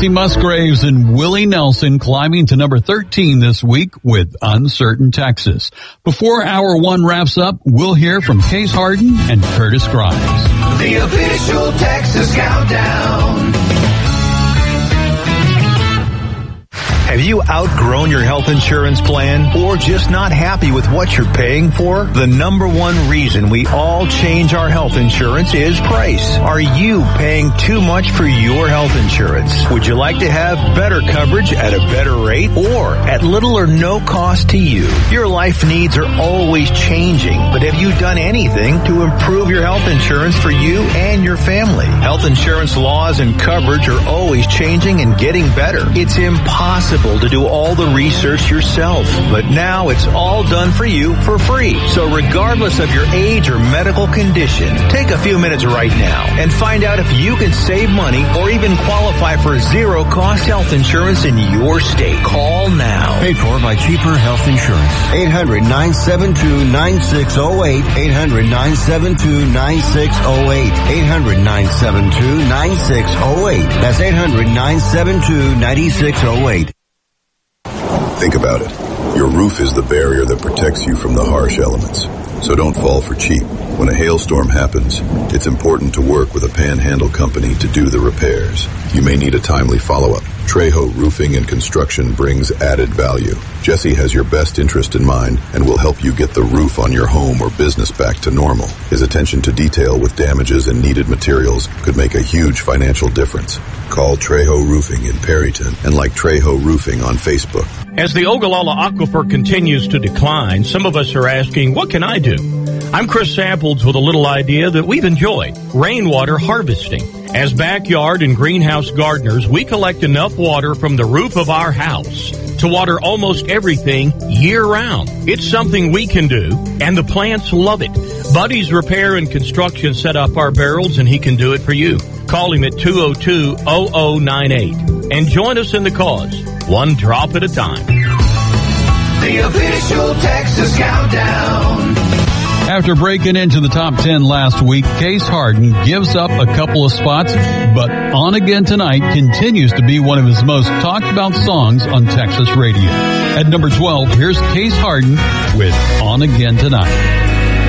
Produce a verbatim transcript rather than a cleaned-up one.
Kacey Musgraves and Willie Nelson climbing to number thirteen this week with Uncertain Texas. Before hour one wraps up, we'll hear from Case Harden and Curtis Grimes. The official Texas Countdown. Have you outgrown your health insurance plan or just not happy with what you're paying for? The number one reason we all change our health insurance is price. Are you paying too much for your health insurance? Would you like to have better coverage at a better rate or at little or no cost to you? Your life needs are always changing, but have you done anything to improve your health insurance for you and your family? Health insurance laws and coverage are always changing and getting better. It's impossible to do all the research yourself, but now it's all done for you for free. So regardless of your age or medical condition, take a few minutes right now and find out if you can save money or even qualify for zero cost health insurance in your state. Call now. Paid for by Cheaper Health Insurance. eight hundred, nine seven two, nine six zero eight. eight hundred, nine seven two, nine six zero eight. eight hundred, nine seven two, nine six zero eight. That's eight hundred, nine seven two, nine six zero eight. Think about it. Your roof is the barrier that protects you from the harsh elements. So don't fall for cheap. When a hailstorm happens, it's important to work with a panhandle company to do the repairs. You may need a timely follow-up. Trejo Roofing and Construction brings added value. Jesse has your best interest in mind and will help you get the roof on your home or business back to normal. His attention to detail with damages and needed materials could make a huge financial difference. Call Trejo Roofing in Perryton and like Trejo Roofing on Facebook. As the Ogallala Aquifer continues to decline, some of us are asking, what can I do? I'm Chris Samples with a little idea that we've enjoyed, rainwater harvesting. As backyard and greenhouse gardeners, we collect enough water from the roof of our house to water almost everything year-round. It's something we can do, and the plants love it. Buddy's Repair and Construction set up our barrels, and he can do it for you. Call him at two oh two, oh oh nine eight and join us in the cause, one drop at a time. The official Texas Countdown. After breaking into the top ten last week, Case Harden gives up a couple of spots, but On Again Tonight continues to be one of his most talked about songs on Texas radio. At number twelve, here's Case Harden with On Again Tonight.